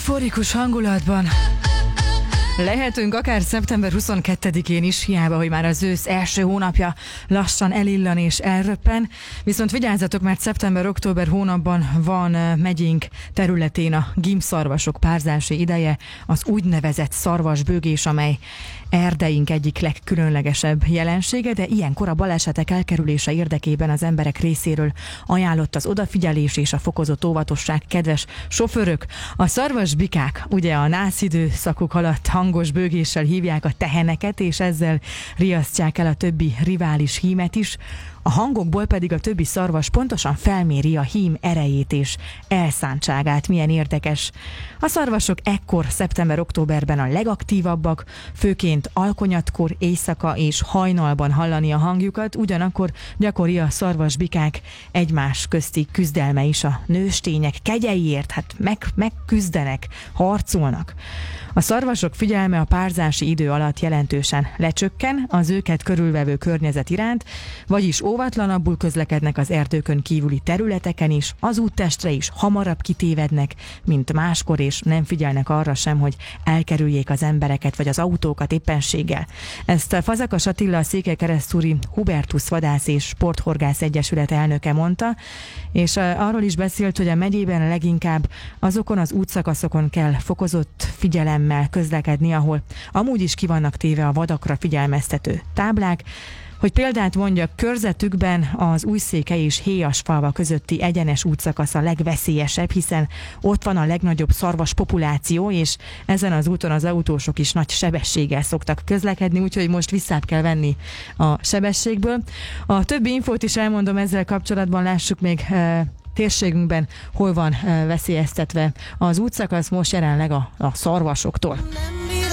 Euforikus hangulatban lehetünk akár szeptember 22-én is, hiába, hogy már az ősz első hónapja lassan elillan és elröppen. Viszont vigyázzatok, mert szeptember-október hónapban van megyénk területén a gimbszarvasok párzási ideje, az úgynevezett szarvasbőgés, amely Erdeink egyik legkülönlegesebb jelensége, de ilyenkor a balesetek elkerülése érdekében az emberek részéről ajánlott az odafigyelés és a fokozott óvatosság, kedves sofőrök. A szarvasbikák ugye a nászidőszakuk alatt hangos bőgéssel hívják a teheneket, és ezzel riasztják el a többi rivális hímet is. A hangokból pedig a többi szarvas pontosan felméri a hím erejét és elszántságát. Milyen érdekes. A szarvasok ekkor szeptember-októberben a legaktívabbak, főként alkonyatkor, éjszaka és hajnalban hallani a hangjukat, ugyanakkor gyakori a szarvasbikák egymás közti küzdelme is, a nőstények kegyeiért, hát megküzdenek, harcolnak. A szarvasok figyelme a párzási idő alatt jelentősen lecsökken az őket körülvevő környezet iránt, vagyis óvatlanabbul közlekednek az erdőkön kívüli területeken is, az úttestre is hamarabb kitévednek, mint máskor, és nem figyelnek arra sem, hogy elkerüljék az embereket vagy az autókat éppenséggel. Ezt Fazekas Attila, a Székelykeresztúri Hubertus Vadász és Sporthorgász Egyesület elnöke mondta, és arról is beszélt, hogy a megyében leginkább azokon az útszakaszokon kell fokozott figyelemmel közlekedni, ahol amúgy is ki vannak téve a vadakra figyelmeztető táblák. Hogy példát mondjak, körzetükben az Újszékely és Héjasfalva közötti egyenes útszakasz a legveszélyesebb, hiszen ott van a legnagyobb szarvas populáció, és ezen az úton az autósok is nagy sebességgel szoktak közlekedni, úgyhogy most visszább kell venni a sebességből. A többi infót is elmondom ezzel kapcsolatban, lássuk még térségünkben hol van veszélyeztetve az útszakasz most jelenleg a szarvasoktól.